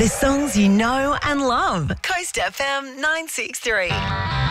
with songs you know and love. Coast FM 963.